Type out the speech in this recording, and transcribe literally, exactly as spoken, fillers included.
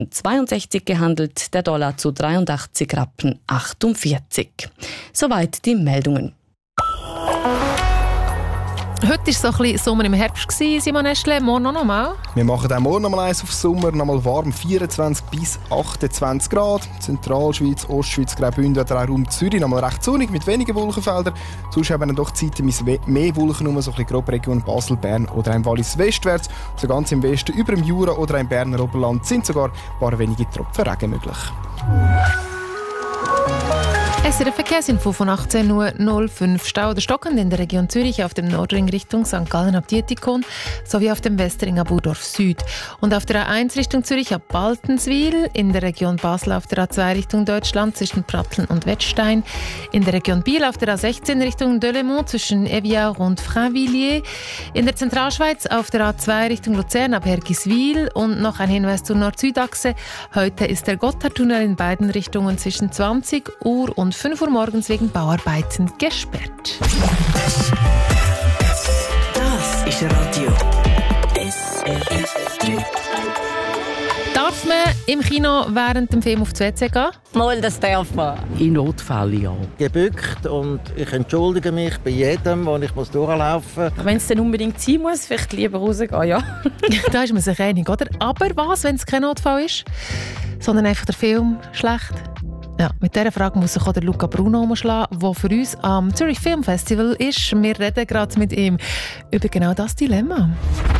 zweiundsechzig gehandelt, der Dollar zu dreiundachtzig Rappen achtundvierzig. Soweit die Meldungen. Heute war so ein bisschen Sommer im Herbst, Simon Eschle. Morgen noch mal? Wir machen auch morgen noch mal eins auf Sommer, noch mal warm, vierundzwanzig bis achtundzwanzig Grad. Zentralschweiz, Ostschweiz, Graubünden oder auch Raum Zürich noch mal recht sonnig mit wenigen Wolkenfeldern. Sonst haben wir dann doch zeitweise mehr Wolken, nur so ein bisschen grob Region Basel, Bern oder im Wallis westwärts. So ganz im Westen, über dem Jura oder im Berner Oberland sind sogar ein paar wenige Tropfen Regen möglich. S R F-Verkehrsinfo von achtzehn Uhr null fünf. Stau oder stockend in der Region Zürich auf dem Nordring Richtung Sankt Gallen ab Dietikon sowie auf dem Westring ab Urdorf Süd. Und auf der A eins Richtung Zürich ab Baltenswil, in der Region Basel auf der A zwei Richtung Deutschland zwischen Pratteln und Wettstein, in der Region Biel auf der A sechzehn Richtung Delémont zwischen Evian und Frainvilliers, in der Zentralschweiz auf der A zwei Richtung Luzern ab Hergiswil und noch ein Hinweis zur Nord-Süd-Achse. Heute ist der Gotthardtunnel in beiden Richtungen zwischen zwanzig Uhr und fünf Uhr morgens wegen Bauarbeiten gesperrt. Das ist Radio S R F drei. Darf man im Kino während dem Film auf die W C gehen? Mal, das darf man. In Notfällen ja. Gebückt und ich entschuldige mich bei jedem, wo ich durchlaufen muss. Wenn es dann unbedingt sein muss, vielleicht lieber rausgehen, ja. Da ist man sich einig, oder? Aber was, wenn es kein Notfall ist, sondern einfach der Film schlecht? Ja, mit dieser Frage muss sich auch der Luca Bruno umschlagen, der für uns am Zurich Film Festival ist. Wir reden gerade mit ihm über genau das Dilemma.